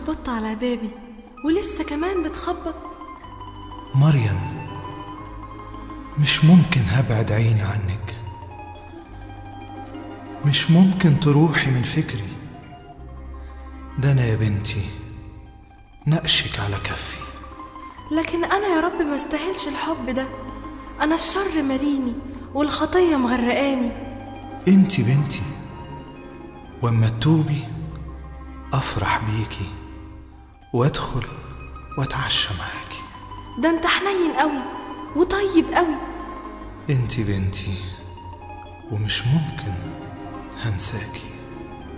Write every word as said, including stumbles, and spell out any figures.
خبطت على بابي ولسه كمان بتخبط. مريم، مش ممكن هبعد عيني عنك، مش ممكن تروحي من فكري. ده أنا يا بنتي نقشك على كفي. لكن أنا يا رب ما استاهلش الحب ده، أنا الشر ماليني والخطية مغرقاني. انتي بنتي، واما تتوبي أفرح بيكي وادخل واتعشى معاكي. ده انت حنين قوي وطيب قوي. انتي بنتي ومش ممكن هنساكي.